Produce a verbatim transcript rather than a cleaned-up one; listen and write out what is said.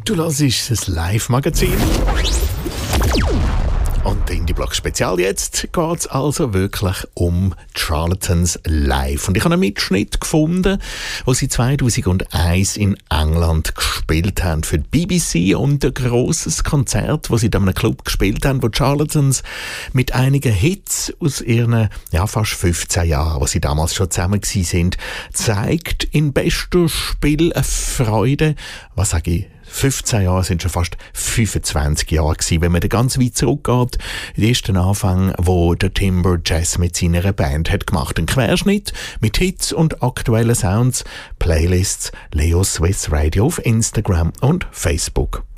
Du hörst das Live-Magazin. Und in die Block Spezial jetzt geht es also wirklich um die Charlatans live. Und ich habe einen Mitschnitt gefunden, wo sie zweitausendeins in England gespielt haben für die B B C und ein grosses Konzert, wo sie in einem Club gespielt haben, wo die Charlatans mit einigen Hits aus ihren ja, fast fünfzehn Jahren, wo sie damals schon zusammen gewesen sind, zeigt in bester Spielfreude, was sage ich, fünfzehn Jahre sind schon fast fünfundzwanzig Jahre gewesen, wenn man da ganz weit zurückgeht. Der erste Anfang, wo der Timber Jazz mit seiner Band hat gemacht. Ein Querschnitt mit Hits und aktuellen Sounds, Playlists, Leo Swiss Radio auf Instagram und Facebook.